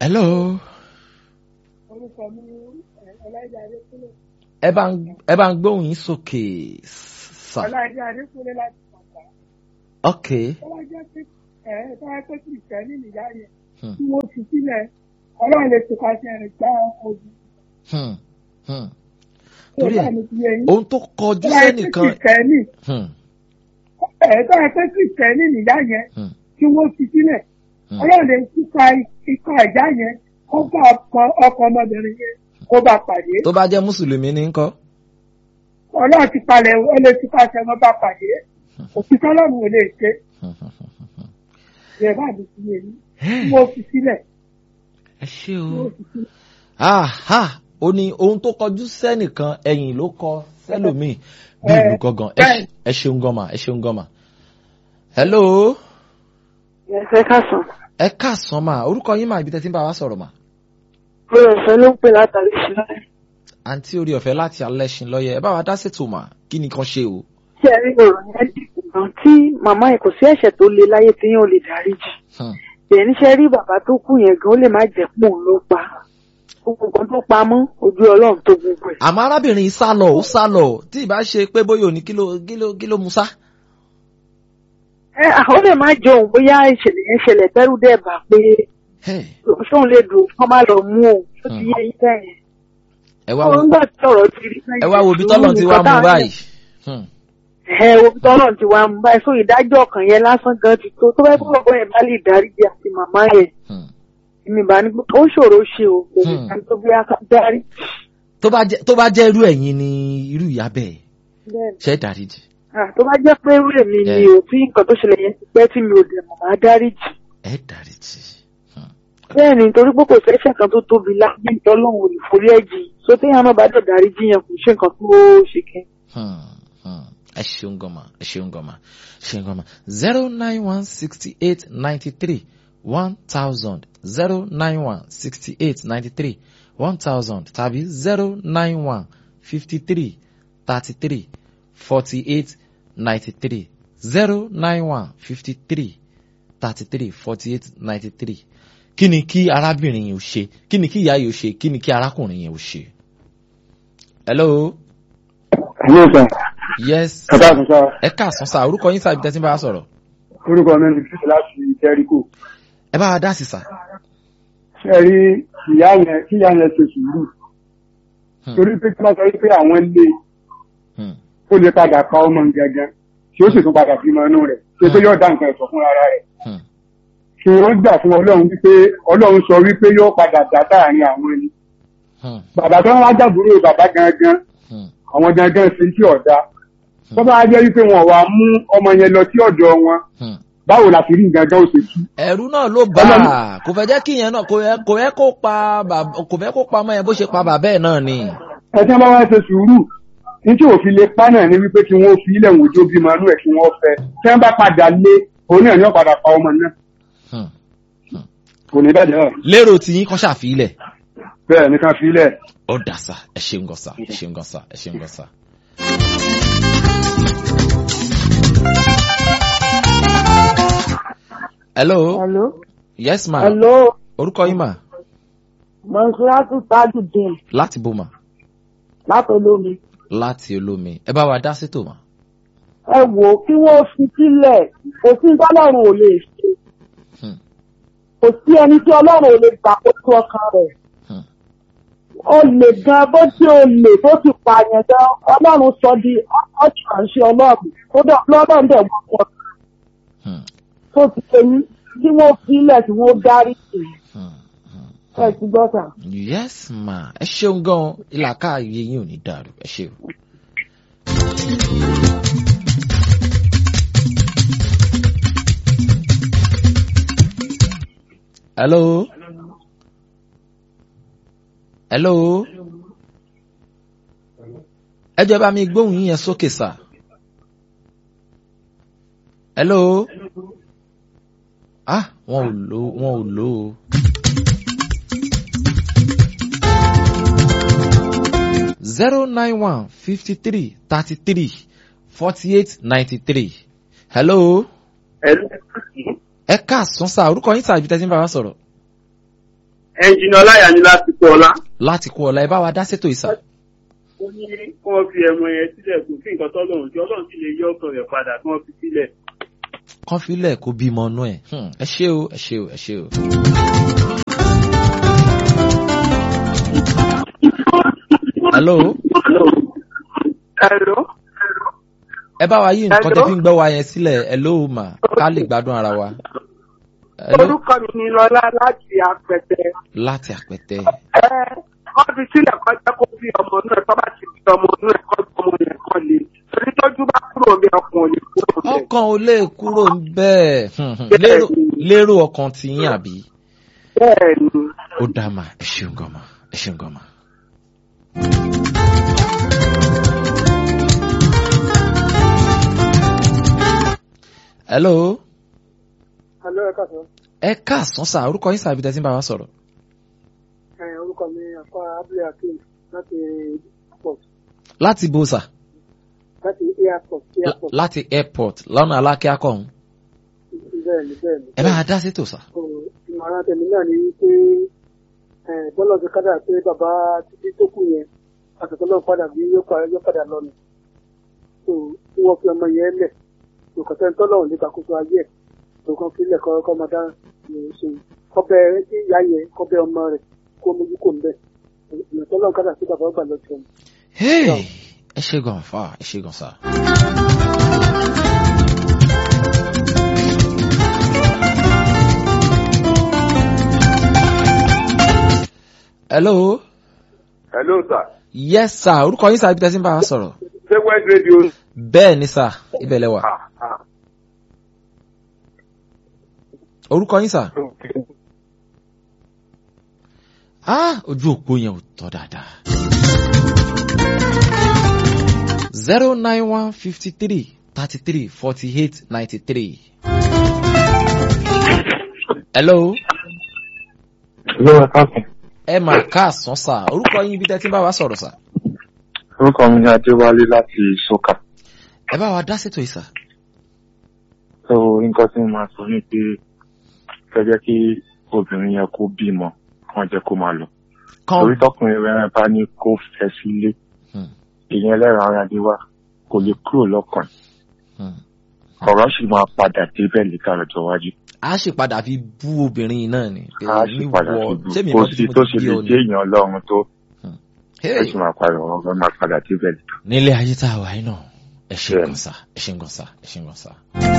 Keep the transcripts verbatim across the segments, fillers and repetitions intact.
Hello. Orúkọ mi Ọláìdé Adékúnlé. Ẹ bá ń ẹ bá ń gbóhùn yín sókè sà. Ọláìdé Adékúnlé láti Pàtà. Ok. Tọ́lá jẹ́ pé ẹ̀ tọ́lá pé kì í fẹ́ ní ìyá yẹn. Tí wọ́n fi sílẹ̀, Ọlọ́run lè ti pàṣẹ rẹ̀ gbá ojú. Torí ẹ̀ ohun tó kọjú sẹ́nìkan. Ẹ̀ tọ́lá pé kì í fẹ́ ní ìyá yẹn. Tí wọ́n fi sílẹ̀, Ọlọ́run lè ti pa ikọ̀ ẹ̀já yẹn. Ó bá ọkọ ọmọbìnrin yẹn kó bá pàdé. Tó bá jẹ́ Mùsùlùmí ní ńkọ́. Ọlọ́run ti palẹ̀ ó lè ti pàṣẹ wọn bá pàdé. Òfin tọ́lọ́run ò lè ṣe. Ìyẹn bá mi fi yé mi. Mo fi sílẹ̀. Ẹ ṣé o. Aha! Ó ní ohun tó kọjú sẹ́nìkan ẹ̀yìn ló kọ sẹ́lòmíì bí ìlú gangan. Ẹ ṣeun gan mà, ẹ ṣeun gan mà. Hello. Ẹ káàsán. Ẹ káàsán mà, orúkọ yín mà ibi tẹ́ ti ń bá wa sọ̀rọ̀ mà. Orí ọ̀fẹ́ ló ń pè látàrí ìṣúná. Àǹtí orí ọ̀fẹ́ láti Alẹ́ṣin lọ́yẹ̀, ẹ bá wa dá ṣètò mà, kí ni kan ṣe o? Ṣé ẹ rí ọ̀rọ̀ yẹn dìbò gan tí màmá ẹ̀ kò sí ẹ̀ṣẹ̀ tó le láyé tí yóò lè dáríjì. Bẹ́ẹ̀ ní ṣe rí bàbá tó kú yẹn gan ó lè má jẹ́ pò ń ló pa. Gbogbo nǹkan tó pamọ́ ojú Ọlọ́run tó gbogbo ẹ̀. Àmọ́ arábìnrin sá lọ, ó sá lọ, tí ì bá ṣe pé bóyá òní kí ló kí ló kí ló mu sá. Ẹ ó lè má jọ òun bóyá ìṣẹ̀lẹ̀ yẹn ṣẹlẹ̀ tẹ́rù dẹ̀ bà pé ṣóun lè dùn kán má lọ mú òun tó ti yé yín bẹ́ẹ̀. Ẹ wá wo ẹ wá wo bí tọ́lọ̀ ti wá mú báyìí. Ẹ wo bí tọ́lọ̀ ti wá mú báyìí so ìdájọ́ ọkàn yẹn lásán gan ti tó tó bá gbọ́ ọgbọ́n yẹn bá lè dáríjì àti màmá yẹn. Èmi bá ní ó ṣòro ṣe o kò ní ká tó bí a ká dárí. Tó bá jẹ́ irú ẹ̀yin ni irú ìyá bẹ́ẹ̀ ṣe dáríjì. Tó bá jẹ́ pé irú èmi ni o tí nǹkan tó ṣẹlẹ̀ yẹn ti pẹ́ tí mi ò dẹ̀ mọ̀ máa dáríjì. Ẹ dáríjì. Bẹ́ẹ̀ ni torí pé kò sẹ́ṣẹ̀ kan tó tóbi láyé ìtọ́lọ́run ò lè forí ẹ̀jì so téèyàn náà bá dẹ̀ dáríjì yẹn kò ṣe nǹkan tó ṣe kẹ́. Ẹ ṣeun gan ma, ẹ ṣeun gan ma, ẹ ṣeun gan ma. zero nine one sixty eight ninety three one thousand zero nine one sixty eight ninety three one thousand tàbí zero nine one fifty three thirty three forty eight ninety three zero nine one fifty three thirty three forty eight ninety three. Kí ni kí arábìnrin yìí ó ṣe? Kí ni kí ìyá yìí ó ṣe? Kí ni kí arákùnrin yìí ó ṣe? Hello. Hello sir. Yes. Ẹ káàsán sá. Ẹ káàsán sá, orúkọ yín sáà ibi tẹ́tí ń bá wa sọ̀rọ̀. Orúkọ mi ni Bísí láti Jẹ́ríkò. Ẹ bá wa dá sí sá. Ṣé rí ìyá yẹn kí ìyá yẹn ṣe sùúrù? Torí pé kí wọ́n sọ pé àwọn ilé ó lè padà pa ọmọ gẹ́gẹ́ tí ó sì tún padà bímọ inú rẹ̀ ṣé pé yóò dá nǹkan ẹ̀sọ́ fún ara rẹ̀. Kí wọ́n gbà fún Ọlọ́run wípé Ọlọ́run sọ wípé yóò padà dá láàrin àwọn ẹni. Bàbá tó ń wá jàbúrò bàbá gangan àwọn gangan sí tí ọ̀dà. Tó bá jẹ́ wípé wọn wá mú ọmọ yẹn lọ sí ọ̀dọ̀ wọn. Báwo la fi rí gangan ó ṣe tú? Ẹ̀rù náà ló bá a kò fẹ́ jẹ́ kí yẹn náà kò yẹ kó pa kò fẹ́ kó pa ọmọ yẹn bó ṣe pa bàbá ẹ̀ náà ni. Ẹ tí wọ́n bá wá ṣe sùúrù ní tí òfin lè pa náà ni wípé kí wọ́n fi ilẹ̀ wòjó bímọ inú ẹ̀ kí wọ́n fẹ́ tí wọ́n bá padà lé òun náà ni wọ́n padà pa ọmọ náà. Kò ní bẹ́ẹ̀ náà. Lérò tí yín kan ṣàfilẹ̀. Bẹ́ẹ̀ ni kan fi ilẹ̀. Ó dà sá, ẹ ṣeun gan sá, ẹ ṣeun gan sá, ẹ ṣeun gan sá. Hello. Hello. Yes ma. Hello. Orúkọ yín mà. Mọ̀nsúrátù Tajudeen. Láti bó mà. Láti Olómi. Láti Olómi. Ẹ bá wa dá sí tò mà. Ẹ wò ó kí wọ́n fi sílẹ̀ kò sí Ọlọ́run ò lè ṣe. Kò sí ẹni tí Ọlọ́run ò lè gbà kó tó ọkàn rẹ̀. Ó lè gan bó tí ó lè tó ti pààyàn gan Ọlọ́run sọ di ọ̀chà ń ṣe Ọlọ́run tó dọ̀ lọ́dọ̀ dẹ̀ wọ́n pọ̀. Tó ti ṣe ní kí wọ́n sílẹ̀ tí wọ́n dárí sí i. Ẹ ti gbọ́ sà. Yes ma, ẹ ṣeun gan ìlàkà ayé yín ò ní dàrú, ẹ ṣeun. Hello. Hello. Ẹ jọ̀ọ́ bá mi gbóhùn yín yẹn sókè sà. Hello. Ah, wọn ò lò wọn ò lò ó. zero nine one fifty three thirty three forty eight ninety three. Hello. Hello. Ẹ káàsán sá, orúkọ yín sá ibi tẹ́tí ń bá wa sọ̀rọ̀. ẹnjìnà ọláyà ni láti kú ọlá. láti kú ọlá ẹ bá wa dá sétò ìsà. ó ní kí wọ́n fi ẹ̀mọ yẹn sílẹ̀ kò sí nǹkan tọ́lọ́run tí ọlọ́run sì lè yọ ọkàn rẹ̀ padà kí wọ́n fi sílẹ̀. kán filẹ̀ kó bímọ ọ̀nà ẹ̀ ẹ ṣé o ẹ ṣé o ẹ ṣé o. hello. hello. ẹ bá wa yí nǹkan tẹ́ fi ń gbọ́ wa yẹn sílẹ̀ hello mà ká lè gbádùn ara wa. orúkọ mi ni lọlá láti àpẹtẹ. láti àpẹtẹ. ẹ wọ́n fi sílẹ̀ kọjá kó bí ọmọ náà tó bá ti bí ọmọ náà kọ́ ọmọ yẹn kan lè torí tọ́jú bá kúrò bí ọkùnrin ò lè kúrò bẹ́ẹ̀. ọkàn ò lè kúrò bẹ́ẹ̀ lérò lérò ọkàn ti yín àbí. bẹ́ẹ̀ ni. ó dá mà ẹ ṣeun gan mà ẹ ṣeun gan mà. hello. hello ẹ káàsán. ẹ káàsán sá orúkọ yín sàbí tẹ́sí ń bá wa sọ̀rọ̀. ẹ orúkọ mi afa abdul hakeem láti airport. láti bo sà. láti airport. airport. láti airport lọ́nà alákẹ́ akọ̀hún. bẹ́ẹ̀ni bẹ́ẹ̀ni. ẹ bá a dá sétò sà. ìmọ̀ràn tẹ̀mí náà ni wípé bọ́lá ti kádà pé bàbá títí tó kù yẹn àtẹ̀tẹ̀ náà padà bí yóò padà lọ́nà. tó tí wọ́n fi ọmọ yẹn lẹ̀ òkàtà ń tọ́lọ̀ ní ìgbàkóso ayé ẹ̀ nǹkan kílẹ̀ kọ́ ọmọdé ní ṣe kọ́bẹ̀ tí ìyá yẹn kọ́bẹ̀ ọmọ rẹ̀ kó mójú kò ń bẹ̀ ìyẹn tọ́lọ̀ kádà sí bàbá ọgbà lọ́jọ́ ni. ẹ ṣe gan fa ẹ ṣe gan sa. hello. hello sir. yes sir orúkọ yín sábà bí tẹ́sí ń bá wa sọ̀rọ̀. ṣé west radio. bẹ́ẹ̀ ni sà ibẹ̀ lẹ wà. orúkọ yín sà. ah ojú òpó yẹn ò tọ́ dáadáa. zero nine one fifty three thirty three forty eight ninety three. hello. hello ẹ káàsán. ẹ mà káàsán sà orúkọ yín ibi tẹ́ tí ń bá wa sọ̀rọ̀ sà. orúkọ mi ni adéwálé láti sọ́kà. ẹ bá wa dá sétò yìí sà. so nǹkan tí mo máa sọ ni pé fẹ́ jẹ́ kí obìnrin yẹn kó bímọ kàn jẹ́ kó máa lọ. torí tọkùnrin rẹ̀ bá ní kó fẹ́ sílé ìyẹn lẹ́ran ara dé wá kò lè kúrò lọ́kàn. ọ̀rọ̀ sì máa padà débẹ̀ lẹ́ka lọ́jọ́ iwájú. a sì padà fi bú obìnrin náà ni. a sì padà fi bú kò sí tó ṣe lè dé èèyàn ọlọ́run tó. ẹ sì máa padà ọ̀rọ̀ máa padà débẹ̀ lẹ́ka. nílé ayé tá a wà yín náà ẹ ṣe gan sa ẹ ṣe gan sa ẹ ṣe gan sa.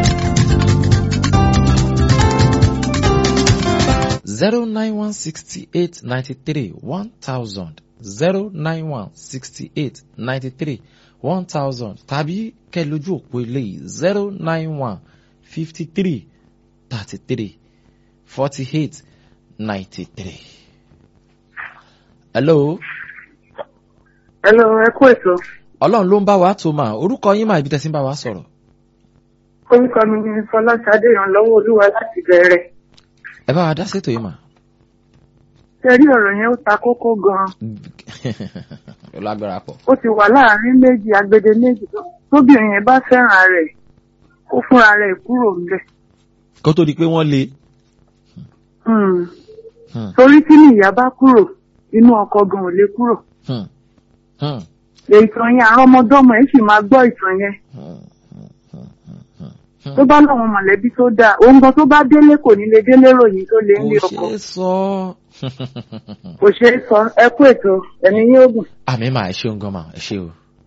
zero nine one sixty eight ninety three one thousand zero nine one sixty eight ninety three one thousand tàbí kẹlójú òpó eléyìí zero nine one fifty three thirty three forty eight ninety three. hello. hello ẹ kú ètò. ọlọ́run ló ń bá wa tó máa orúkọ yín máa ibi tẹ́sí ń bá wa sọ̀rọ̀. orúkọ mi ni fọláṣadé ìrànlọ́wọ́ olúwa láti bẹ̀rẹ̀. ẹ bá wa dá sétò yìí mà. Tẹ̀rí ọ̀rọ̀ yẹn ó ta kókó gan-an. Ó lágbára pọ̀. Ó ti wà láàárín méjì agbede méjì tóbìnrin yẹn bá fẹ́ràn rẹ̀ kó fúnra rẹ̀ kúrò níbẹ̀. Kó tó di pé wọ́n le. Torí tí ní ìyá bá kúrò inú ọkọ gan ò lè kúrò. Ìtàn yẹn àwọn ọmọdọ́mọ ẹ̀ sì máa gbọ́ ìtàn yẹn. Tó bá láwọn mọ̀lẹ́bí tó dáa òun gan tó bá délé kò ní lè délé ròyìn tó lè ń lé ọkọ. Kò ṣeé sọ. Kò ṣeé sọ ẹ kú ètò ẹ̀mí yóò gùn. Àmì máa ẹ ṣeun gan máa ẹ ṣe o.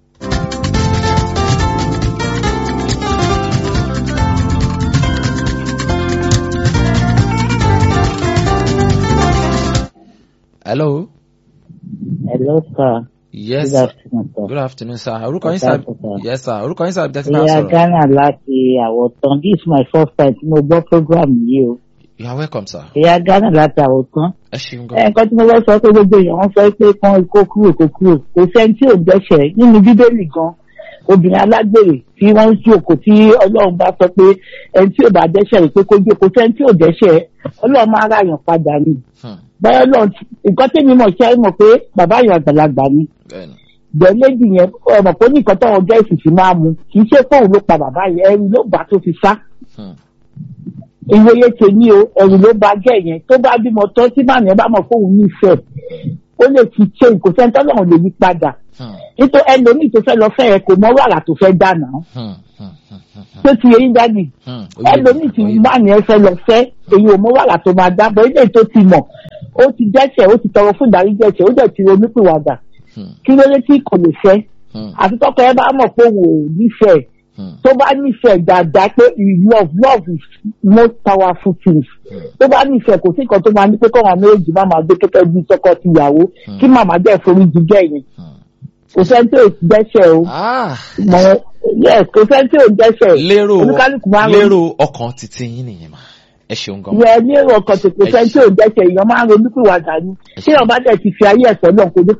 Hello. Hello, sir. Yes. Good afternoon, sir. Good afternoon, sir. Orúkọ yín sir. Yes, sir. Orúkọ yín sir. Ìyá Ghana láti Àwọ̀tán. This is my first time tí mo gbọ́ program yìí o. You are welcome, sir. Ìyá Ghana láti Àwọ̀tán. Ẹ ṣeun gan. Ẹ̀ẹ̀kan tí mo lọ sọ pé gbogbo èèyàn wọ́n sọ pé kán kó kúrò kó kúrò. Kò sẹ́ni tí ò dẹ́ṣẹ̀ nínú Bíbélì gan. Obìnrin alágbèrè tí wọ́n ń jókòó tí Ọlọ́run bá sọ pé ẹni tí ò bá dẹ́ṣẹ̀ rẹ̀ pé kó jókòó sẹ́ni tí ò dẹ́ṣẹ̀ Ọlọ́run máa ráyàn padà ni. Báyọ̀ lọ nǹkan tẹ́mi mọ̀ ṣe é mọ̀ pé bàbá yẹn àgbàlagbà ni. Bẹ̀ẹ́lẹ́dì yẹn ọmọ pé nìkan tó ọjọ́ ìsìsì máa mu kì í ṣe fóun ló pa bàbá yẹn ẹrú ló bá tó fi sá. ìwòye tèmi o ẹ̀rù ló ba gẹ́ yẹn tó bá bímọ tán tí màmí ẹ bá mọ̀ fóun nífẹ̀ẹ́ ó lè ti change kò sẹ́ni tọ́lọ́run lè yí padà nítorí ẹlòmíì tó fẹ́ lọ fẹ́ ẹ kò mọ wàrà tó fẹ́ dáná tó ti yẹn dání ẹlòmíì tí màmí ẹ fẹ́ lọ fẹ́ èyí ò mọ wàrà tó máa dá bọ́ ilé tó ti mọ̀ ó ti dẹ́ṣẹ̀ ó ti tọrọ fún ìdáríjì ẹ̀ṣẹ̀ ó dẹ̀ ti ronú pìwàdà kí ló dé tí kò lè fẹ́ àti tọkọ ẹ bá mọ̀ pé òun ò nífẹ̀ẹ́ tó bá nífẹ̀ẹ́ dáadáa pé love love is most powerful thing tó bá nífẹ̀ẹ́ kò sí nǹkan tó máa ní pé kọ́ àwọn méjì má máa gbé kẹ́kẹ́ bí tọkọ ti ìyàwó kí màmá dẹ̀ forí ju gẹ́yìn kò sẹ́ni tí ò dẹ́ṣẹ̀ o yes kò sẹ́ni tí ò dẹ́ṣẹ̀ lérò lérò ọkàn títí yín nìyẹn mà ẹ ṣeun gan. yẹ lérò ọkàn tí kò sẹ́ni tí ò dẹ́ṣẹ̀ èèyàn máa ń ronú pìwàdà ni tí èèyàn bá dẹ̀ ti fi ayé ẹ̀sọ́ náà kò ní